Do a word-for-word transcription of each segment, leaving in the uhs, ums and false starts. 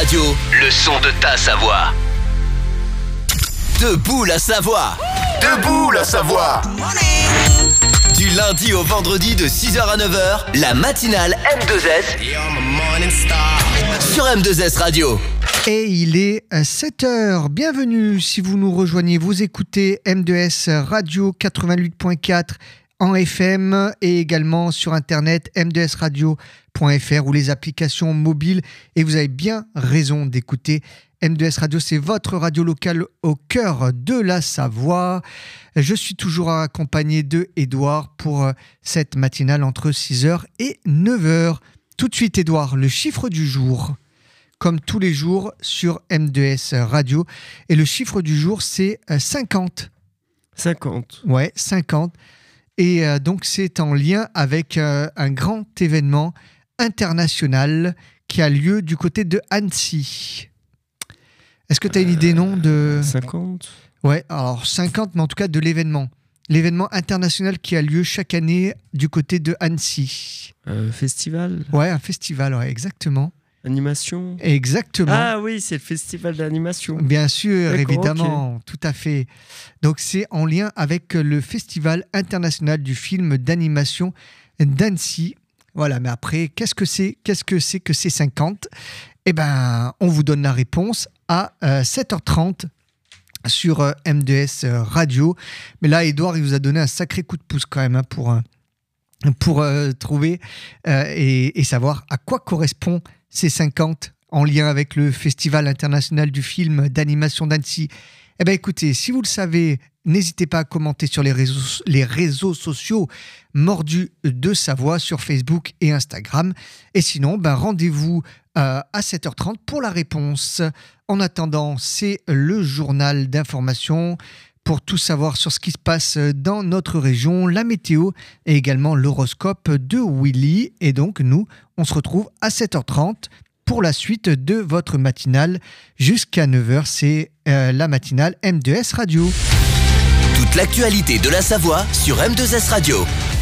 Radio, le son de ta Savoie. Debout la Savoie. Debout la Savoie. Du lundi au vendredi de six heures à neuf heures, la matinale M deux S sur M deux S Radio. Et il est sept heures. Bienvenue si vous nous rejoignez. Vous écoutez M deux S Radio quatre-vingt-huit point quatre en F M et également sur internet m deux s radio point f r ou les applications mobiles. Et vous avez bien raison d'écouter M deux S Radio, c'est votre radio locale au cœur de la Savoie. Je suis toujours accompagné de Édouard pour cette matinale entre six heures et neuf heures. Tout de suite, Édouard, le chiffre du jour, comme tous les jours sur M deux S Radio. Et le chiffre du jour, c'est cinquante. cinquante. Ouais, cinquante. Et euh, donc, c'est en lien avec euh, un grand événement international qui a lieu du côté de Annecy. Est-ce que tu as une idée, non de... cinquante. Ouais, alors cinquante, mais en tout cas de l'événement. L'événement international qui a lieu chaque année du côté de Annecy. Euh, festival. Ouais, un festival, ouais, exactement. Animation. Exactement. Ah oui, c'est le festival d'animation. Bien sûr, D'accord, évidemment, okay. Tout à fait. Donc c'est en lien avec le Festival international du film d'animation d'Annecy. Voilà, mais après, qu'est-ce que c'est Qu'est-ce que c'est que ces cinquante ? Eh bien, on vous donne la réponse à euh, sept heures trente sur euh, M deux S Radio. Mais là, Édouard, il vous a donné un sacré coup de pouce quand même hein, pour, euh, pour euh, trouver euh, et, et savoir à quoi correspond ces cinquante en lien avec le Festival international du film d'animation d'Annecy. Eh bien, écoutez, si vous le savez, n'hésitez pas à commenter sur les réseaux, les réseaux sociaux Mordus de Savoie sur Facebook et Instagram. Et sinon, ben, rendez-vous euh, à sept heures trente pour la réponse. En attendant, c'est le journal d'information pour tout savoir sur ce qui se passe dans notre région, la météo et également l'horoscope de Willy. Et donc, nous, on se retrouve à sept heures trente pour la suite de votre matinale jusqu'à neuf heures. C'est euh, la matinale M deux S Radio. Toute l'actualité de la Savoie sur M deux S Radio.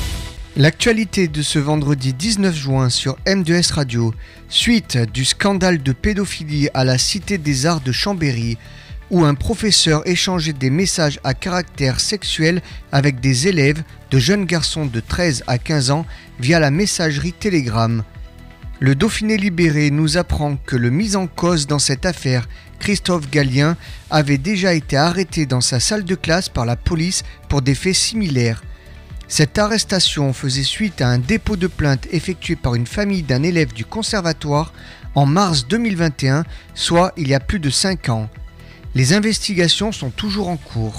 L'actualité de ce vendredi dix-neuf juin sur M deux S Radio. Suite du scandale de pédophilie à la Cité des Arts de Chambéry, où un professeur échangeait des messages à caractère sexuel avec des élèves de jeunes garçons de treize à quinze ans via la messagerie Telegram. Le Dauphiné libéré nous apprend que le mis en cause dans cette affaire, Christophe Gallien, avait déjà été arrêté dans sa salle de classe par la police pour des faits similaires. Cette arrestation faisait suite à un dépôt de plainte effectué par une famille d'un élève du conservatoire en mars deux mille vingt et un, soit il y a plus de cinq ans. Les investigations sont toujours en cours.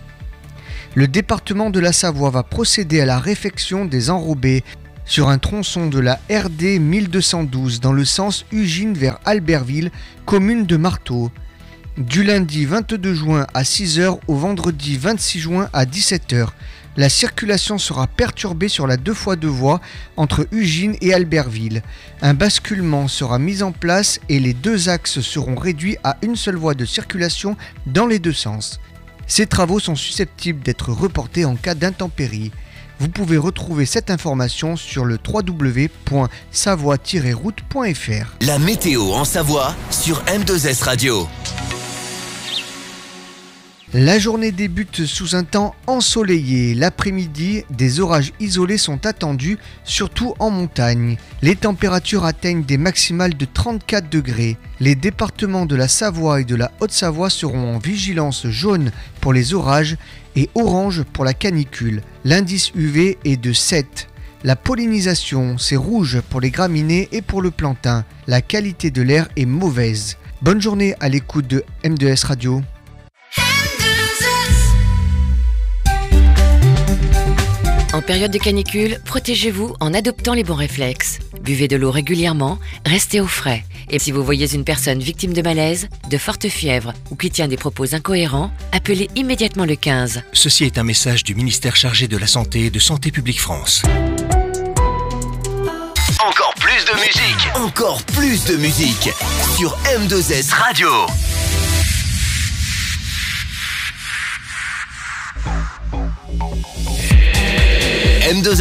Le département de la Savoie va procéder à la réfection des enrobés sur un tronçon de la R D mille deux cent douze dans le sens Ugine vers Albertville, commune de Marteau. Du lundi vingt-deux juin à six heures au vendredi vingt-six juin à dix-sept heures. La circulation sera perturbée sur la deux fois deux voies entre Ugine et Albertville. Un basculement sera mis en place et les deux axes seront réduits à une seule voie de circulation dans les deux sens. Ces travaux sont susceptibles d'être reportés en cas d'intempéries. Vous pouvez retrouver cette information sur le w w w point savoie tiret route point f r. La météo en Savoie sur M deux S Radio. La journée débute sous un temps ensoleillé. L'après-midi, des orages isolés sont attendus, surtout en montagne. Les températures atteignent des maximales de trente-quatre degrés. Les départements de la Savoie et de la Haute-Savoie seront en vigilance jaune pour les orages et orange pour la canicule. L'indice U V est de sept. La pollinisation, c'est rouge pour les graminées et pour le plantain. La qualité de l'air est mauvaise. Bonne journée à l'écoute de M deux S Radio. En période de canicule, protégez-vous en adoptant les bons réflexes. Buvez de l'eau régulièrement, restez au frais. Et si vous voyez une personne victime de malaise, de forte fièvre ou qui tient des propos incohérents, appelez immédiatement le quinze. Ceci est un message du ministère chargé de la Santé et de Santé publique France. Encore plus de musique, encore plus de musique sur M deux S Radio. M deux S